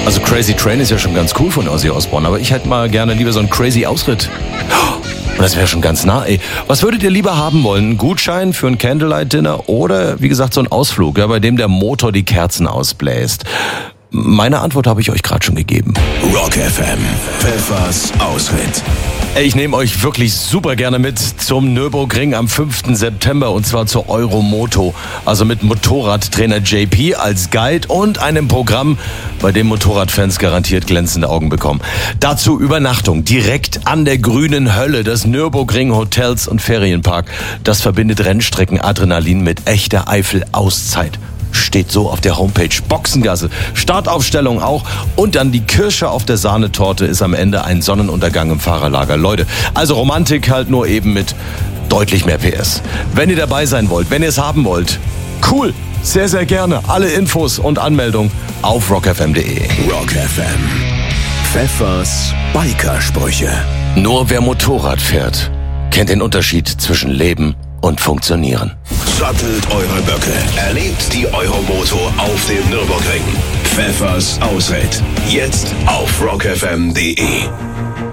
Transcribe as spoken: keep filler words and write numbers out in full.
Also Crazy Train ist ja schon ganz cool von Ozzy Osbourne, aber ich hätte mal gerne lieber so einen Crazy Ausritt. Und das wäre schon ganz nah, ey. Was würdet ihr lieber haben wollen? Ein Gutschein für ein Candlelight-Dinner oder, wie gesagt, so ein Ausflug, ja, bei dem der Motor die Kerzen ausbläst? Meine Antwort habe ich euch gerade schon gegeben. Rock F M, Pfeffers Ausritt. Ich nehme euch wirklich super gerne mit zum Nürburgring am fünften September und zwar zur Euromoto, also mit Motorradtrainer J P als Guide und einem Programm, bei dem Motorradfans garantiert glänzende Augen bekommen. Dazu Übernachtung direkt an der grünen Hölle des Nürburgring Hotels und Ferienpark. Das verbindet Rennstrecken-Adrenalin mit echter Eifel-Auszeit. Steht so auf der Homepage. Boxengasse, Startaufstellung auch und dann die Kirsche auf der Sahnetorte ist am Ende ein Sonnenuntergang im Fahrerlager. Leute, also Romantik halt nur eben mit deutlich mehr P S. Wenn ihr dabei sein wollt, wenn ihr es haben wollt, cool, sehr, sehr gerne. Alle Infos und Anmeldung auf rock f m punkt d e. Rock F M, Pfeffers Biker-Sprüche. Nur wer Motorrad fährt, kennt den Unterschied zwischen Leben und Funktionieren. Sattelt eure Böcke, erlebt die Euromoto auf dem Nürburgring. Pfeffers Ausritt, jetzt auf rock f m punkt d e.